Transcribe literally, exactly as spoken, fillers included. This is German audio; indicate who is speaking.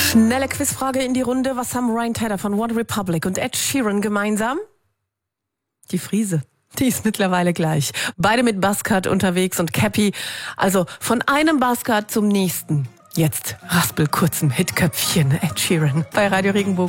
Speaker 1: Schnelle Quizfrage in die Runde. Was haben Ryan Tedder von One Republic und Ed Sheeran gemeinsam? Die Friese. Die ist mittlerweile gleich. Beide mit Buzzcut unterwegs und Cappy. Also von einem Buzzcut zum nächsten. Jetzt Raspelkurzem Hitköpfchen Ed Sheeran bei Radio Regenbogen.